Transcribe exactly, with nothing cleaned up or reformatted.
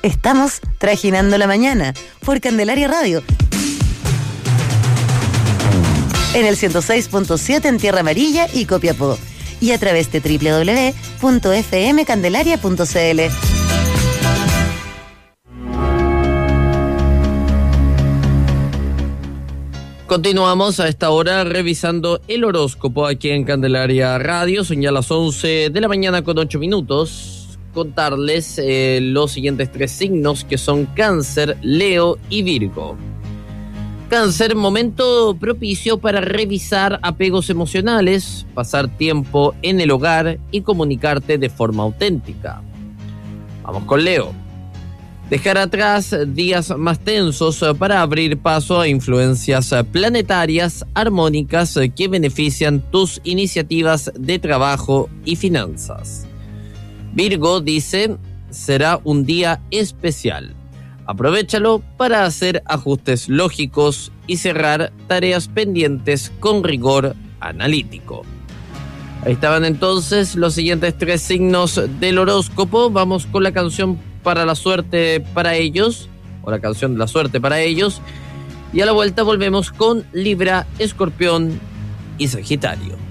Estamos trajinando la mañana por Candelaria Radio. En el ciento seis punto siete en Tierra Amarilla y Copiapó. Y a través de doble u doble u doble u punto f m candelaria punto c l. Continuamos a esta hora revisando el horóscopo aquí en Candelaria Radio. Son ya las once de la mañana con ocho minutos. Contarles eh, los siguientes tres signos que son Cáncer, Leo y Virgo. Cáncer, momento propicio para revisar apegos emocionales, pasar tiempo en el hogar y comunicarte de forma auténtica. Vamos con Leo. Dejar atrás días más tensos para abrir paso a influencias planetarias armónicas que benefician tus iniciativas de trabajo y finanzas. Virgo dice, será un día especial. Aprovéchalo para hacer ajustes lógicos y cerrar tareas pendientes con rigor analítico. Ahí estaban entonces los siguientes tres signos del horóscopo. Vamos con la canción para la suerte para ellos, o la canción de la suerte para ellos. Y a la vuelta volvemos con Libra, Escorpión y Sagitario.